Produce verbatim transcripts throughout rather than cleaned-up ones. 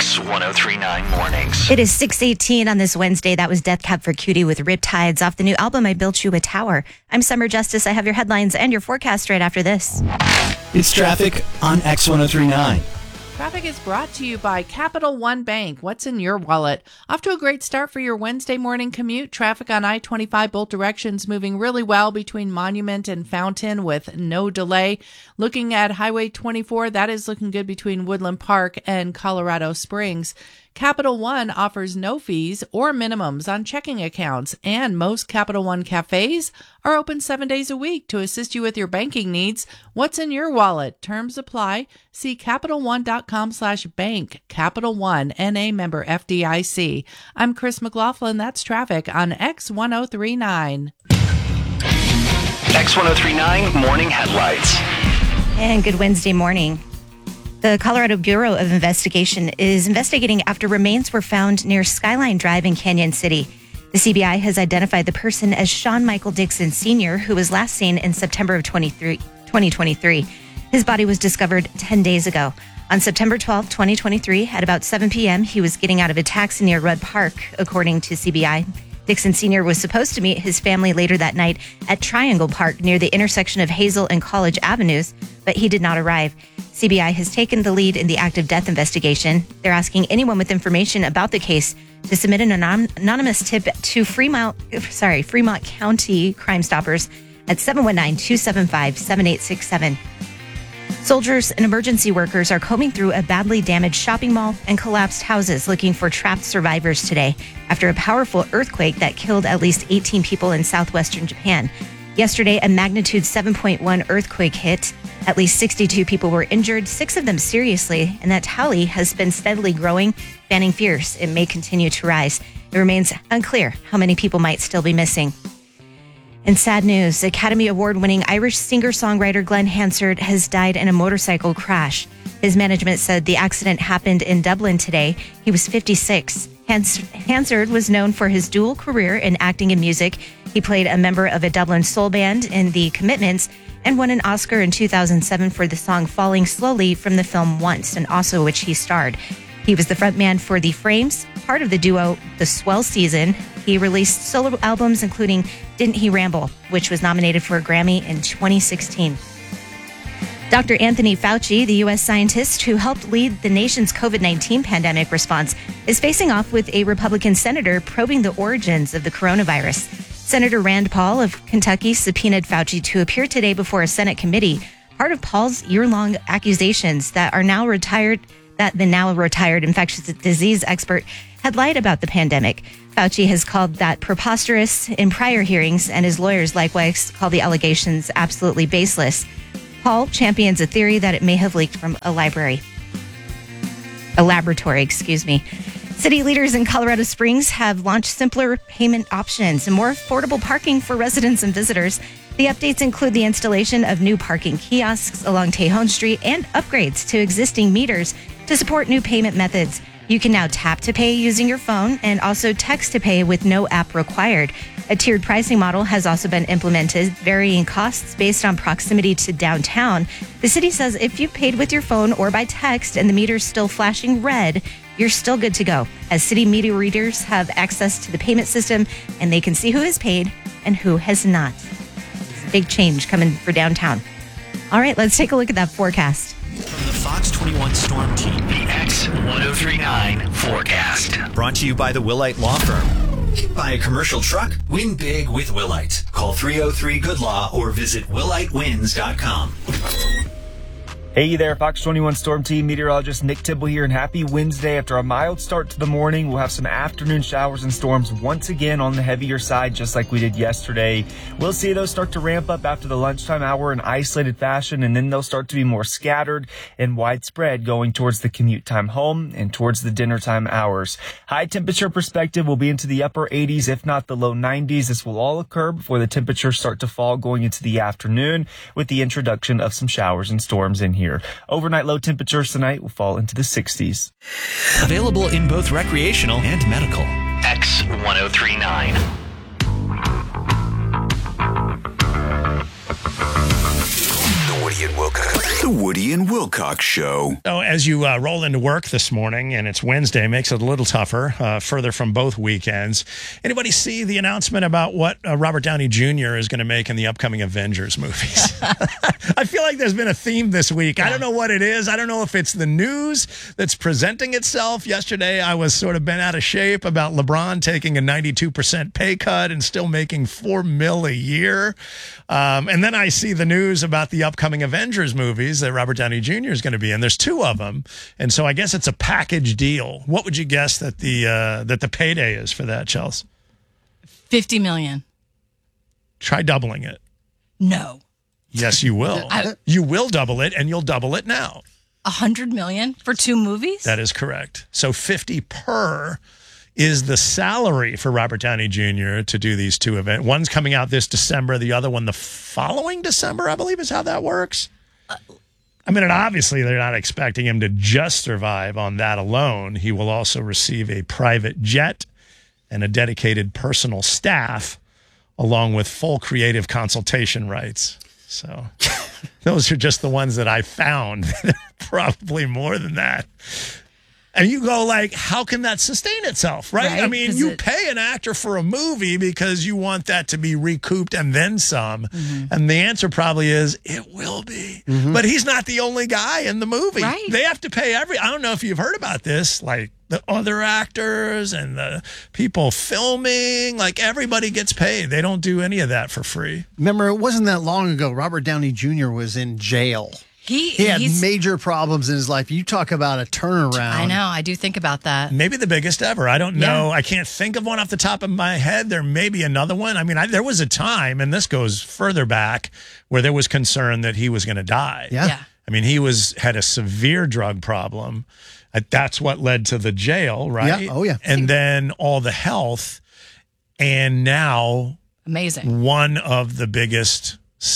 X ten thirty-nine Mornings. It is six eighteen on this Wednesday. That was Death Cab for Cutie with Riptides off the new album, I Built You a Tower. I'm Summer Justice. I have your headlines and your forecast right after this. It's traffic on X ten thirty-nine. Traffic is brought to you by Capital One Bank. What's in your wallet? Off to a great start for your Wednesday morning commute. Traffic on I twenty-five both directions moving really well between Monument and Fountain with no delay. Looking at Highway twenty-four, that is looking good between Woodland Park and Colorado Springs. Capital One offers no fees or minimums on checking accounts, and most Capital One cafes are open seven days a week to assist you with your banking needs. What's in your wallet? Terms apply. See CapitalOne.com slash bank. Capital One, N A member F D I C. I'm Chris McLaughlin. That's traffic on X ten thirty-nine. X ten thirty-nine Morning Headlights. And good Wednesday morning. The Colorado Bureau of Investigation is investigating after remains were found near Skyline Drive in Canyon City. The C B I has identified the person as Sean Michael Dixon Senior, who was last seen in September of twenty twenty-three. His body was discovered ten days ago. On September twelfth, twenty twenty-three, at about seven p.m., he was getting out of a taxi near Rudd Park, according to C B I. Dixon Senior was supposed to meet his family later that night at Triangle Park near the intersection of Hazel and College Avenues, but he did not arrive. C B I has taken the lead in the active death investigation. They're asking anyone with information about the case to submit an anon- anonymous tip to Fremont, sorry, Fremont County Crime Stoppers at seven one nine, two seven five, seven eight six seven. Soldiers and emergency workers are combing through a badly damaged shopping mall and collapsed houses looking for trapped survivors today after a powerful earthquake that killed at least eighteen people in southwestern Japan. Yesterday, a magnitude seven point one earthquake hit. At least sixty-two people were injured, six of them seriously, and that tally has been steadily growing, fanning fears it may continue to rise. It remains unclear how many people might still be missing. In sad news, Academy Award-winning Irish singer-songwriter Glenn Hansard has died in a motorcycle crash. His management said the accident happened in Dublin today. He was fifty-six. Hans- Hansard was known for his dual career in acting and music. He played a member of a Dublin soul band in The Commitments and won an Oscar in two thousand seven for the song Falling Slowly from the film Once, and also which he starred. He was the frontman for The Frames, part of the duo The Swell Season. He released solo albums including Didn't He Ramble, which was nominated for a Grammy in twenty sixteen. Doctor Anthony Fauci, the U S scientist who helped lead the nation's COVID nineteen pandemic response, is facing off with a Republican senator probing the origins of the coronavirus. Senator Rand Paul of Kentucky subpoenaed Fauci to appear today before a Senate committee, part of Paul's year-long accusations that are now retired, that the now retired infectious disease expert had lied about the pandemic. Fauci has called that preposterous in prior hearings, and his lawyers likewise call the allegations absolutely baseless. Paul champions a theory that it may have leaked from a library. A laboratory, excuse me. City leaders in Colorado Springs have launched simpler payment options and more affordable parking for residents and visitors. The updates include the installation of new parking kiosks along Tejon Street and upgrades to existing meters to support new payment methods. You can now tap to pay using your phone and also text to pay with no app required. A tiered pricing model has also been implemented, varying costs based on proximity to downtown. The city says if you paid with your phone or by text and the meter's still flashing red, you're still good to go, as city meter readers have access to the payment system and they can see who has paid and who has not. Big change coming for downtown. All right, let's take a look at that forecast. From the Fox twenty-one Storm Team, The X ten thirty-nine Forecast. brought to you by the Willite Law Firm. Buy a commercial truck? Win big with Willite. Call three oh three good law or visit willite wins dot com. Hey there, Fox twenty-one Storm Team meteorologist Nick Tibble here, and happy Wednesday. After a mild start to the morning, we'll have some afternoon showers and storms once again on the heavier side, just like we did yesterday. We'll see those start to ramp up after the lunchtime hour in isolated fashion, and then they'll start to be more scattered and widespread going towards the commute time home and towards the dinner time hours. High temperature perspective will be into the upper eighties, if not the low nineties. This will all occur before the temperatures start to fall going into the afternoon with the introduction of some showers and storms in here. Here. Overnight low temperatures tonight will fall into the sixties. Available in both recreational and medical. X ten thirty-nine. Know what Woody and Wilcox. The Woody and Wilcox Show. So as you uh, roll into work this morning, and it's Wednesday, makes it a little tougher, uh, further from both weekends. Anybody see the announcement about what uh, Robert Downey Junior is going to make in the upcoming Avengers movies? I feel like there's been a theme this week. Yeah. I don't know what it is. I don't know if it's the news that's presenting itself. Yesterday, I was sort of bent out of shape about LeBron taking a ninety-two percent pay cut and still making four mil a year. Um, and then I see the news about the upcoming Avengers movies that Robert Downey Junior is going to be in. There's two of them, and so I guess it's a package deal. What would you guess that the uh, that the payday is for that, Chelsea? Fifty million. Try doubling it. No. Yes, you will. I, you will double it, and you'll double it now. A hundred million for two movies? That is correct. So fifty per is the salary for Robert Downey Junior to do these two events. One's coming out this December, the other one the following December, I believe is how that works. Uh, I mean, and obviously they're not expecting him to just survive on that alone. He will also receive a private jet and a dedicated personal staff, along with full creative consultation rights. So those are just the ones that I found. Probably more than that. And you go like, how can that sustain itself, right? right? I mean, you it... pay an actor for a movie because you want that to be recouped and then some. Mm-hmm. And the answer probably is, it will be. Mm-hmm. But he's not the only guy in the movie. Right. They have to pay every, I don't know if you've heard about this, like the other actors and the people filming, like everybody gets paid. They don't do any of that for free. Remember, it wasn't that long ago, Robert Downey Junior was in jail. He, he had he's, major problems in his life. You talk about a turnaround. I know. I do think about that. Maybe the biggest ever. I don't know. Yeah. I can't think of one off the top of my head. There may be another one. I mean, I, there was a time, and this goes further back, where there was concern that he was going to die. Yeah. yeah. I mean, he was had a severe drug problem. Uh, that's what led to the jail, right? Yeah. Oh, yeah. And then all the health. And now, amazing. One of the biggest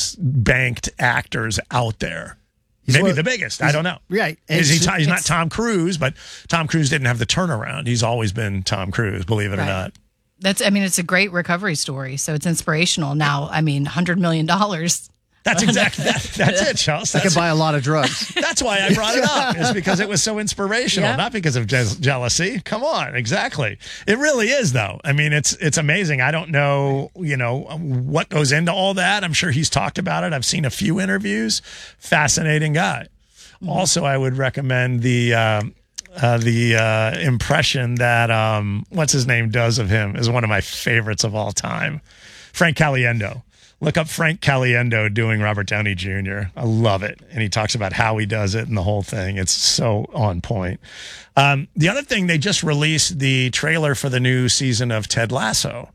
banked actors out there. He's Maybe one, the biggest. I don't know. Right. Is he, he's not Tom Cruise, but Tom Cruise didn't have the turnaround. He's always been Tom Cruise, believe it right. or not. That's. I mean, it's a great recovery story. So it's inspirational. Now, I mean, one hundred million dollars. That's exactly that, That's it, Chelsea. I could buy a lot of drugs. That's why I brought it up, is because it was so inspirational, yeah. not because of je- jealousy. Come on, exactly. It really is, though. I mean, it's it's amazing. I don't know, you know, what goes into all that. I'm sure he's talked about it. I've seen a few interviews. Fascinating guy. Mm-hmm. Also, I would recommend the uh, uh, the uh, impression that um, what's his name does of him is one of my favorites of all time. Frank Caliendo. Look up Frank Caliendo doing Robert Downey Junior I love it. And he talks about how he does it and the whole thing. It's so on point. Um, the other thing, they just released the trailer for the new season of Ted Lasso,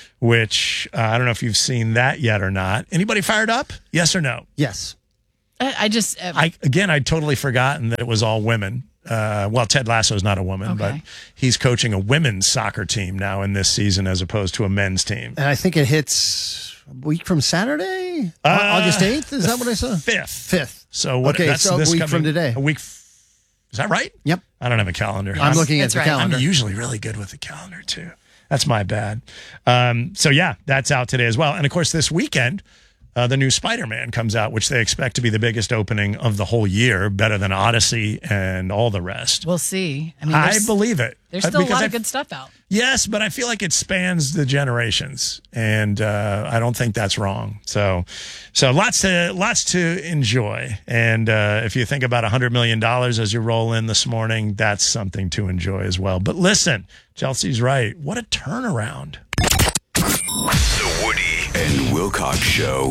which uh, I don't know if you've seen that yet or not. Anybody fired up? Yes or no? Yes. I, I just... Uh, I Again, I'd totally forgotten that it was all women. Uh, well, Ted Lasso is not a woman, okay. but he's coaching a women's soccer team now in this season as opposed to a men's team. And I think it hits... a week from Saturday? Uh, August eighth? Is that what I saw? Fifth. Fifth. So what? Okay, that's so a this week coming, from today. A week. F- is that right? Yep. I don't have a calendar. I'm, I'm looking at the right. calendar. I'm usually really good with the calendar too. That's my bad. Um, so yeah, that's out today as well. And of course, this weekend, uh, the new Spider-Man comes out, which they expect to be the biggest opening of the whole year, better than Odyssey and all the rest. We'll see. I mean, I believe it. There's still because a lot I, of good stuff out. Yes, but I feel like it spans the generations, and uh, I don't think that's wrong. So, so lots to lots to enjoy. And uh, if you think about a hundred million dollars as you roll in this morning, that's something to enjoy as well. But listen, Chelsea's right. What a turnaround! The Woody and Wilcox Show.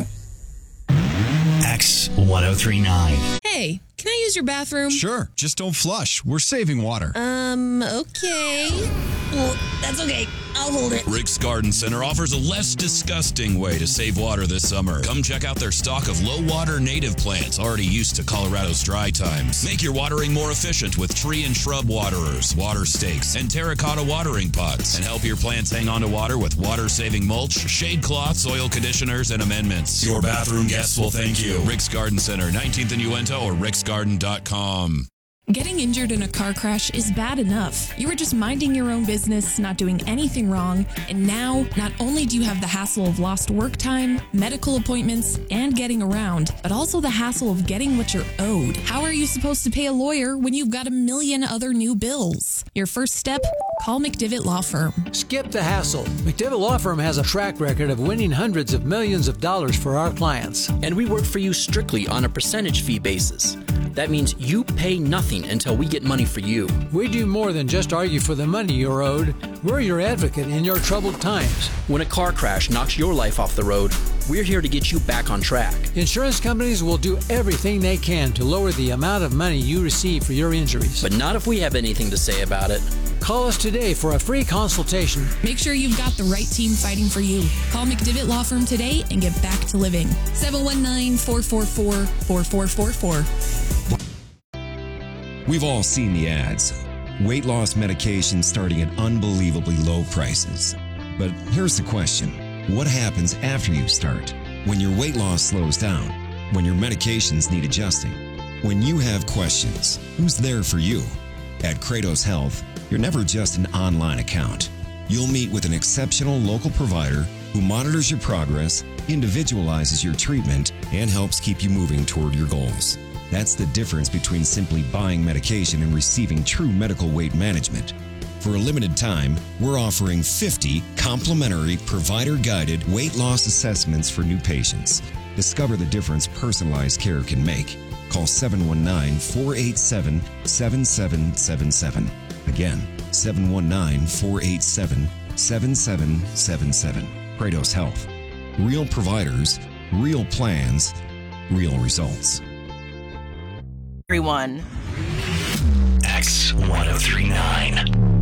X ten thirty-nine. Hey, can I use your bathroom? Sure, just don't flush. We're saving water. Um, okay. Well, that's okay. I'll hold it. Rick's Garden Center offers a less disgusting way to save water this summer. Come check out their stock of low-water native plants already used to Colorado's dry times. Make your watering more efficient with tree and shrub waterers, water stakes, and terracotta watering pots. And help your plants hang on to water with water-saving mulch, shade cloths, oil conditioners, and amendments. Your bathroom guests will thank you. Rick's Garden Center, nineteenth and Uinta or ricks garden dot com. Getting injured in a car crash is bad enough. You were just minding your own business, not doing anything wrong, and now not only do you have the hassle of lost work time, medical appointments, and getting around, but also the hassle of getting what you're owed. How are you supposed to pay a lawyer when you've got a million other new bills? Your first step? Call McDivitt Law Firm. Skip the hassle. McDivitt Law Firm has a track record of winning hundreds of millions of dollars for our clients. And we work for you strictly on a percentage fee basis. That means you pay nothing until we get money for you. We do more than just argue for the money you're owed. We're your advocate in your troubled times. When a car crash knocks your life off the road, we're here to get you back on track. Insurance companies will do everything they can to lower the amount of money you receive for your injuries. But not if we have anything to say about it. Call us today for a free consultation. Make sure you've got the right team fighting for you. Call McDivitt Law Firm today and get back to living. seven one nine, four four four, four four four four. We've all seen the ads. Weight loss medication starting at unbelievably low prices. But here's the question. What happens after you start? When your weight loss slows down? When your medications need adjusting? When you have questions, who's there for you? At Kratos Health, you're never just an online account. You'll meet with an exceptional local provider who monitors your progress, individualizes your treatment, and helps keep you moving toward your goals. That's the difference between simply buying medication and receiving true medical weight management. For a limited time, we're offering fifty complimentary provider-guided weight loss assessments for new patients. Discover the difference personalized care can make. Call seven one nine, four eight seven, seven seven seven seven. Again, seven one nine, four eight seven, seven seven seven seven. Kratos Health. Real providers, real plans, real results. Everyone. X ten thirty-nine.